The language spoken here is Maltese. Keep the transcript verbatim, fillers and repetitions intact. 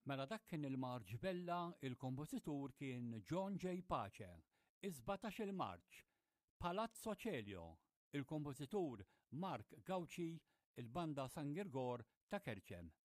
Mela dak kien il-Marġ Bella, il-kompożitur kien John J. Pace, is-sebgħtax il-Marċ, Palazzo Celio, il-kompożitur Mark Gauci, il-Banda San Girgor ta' Kerċem.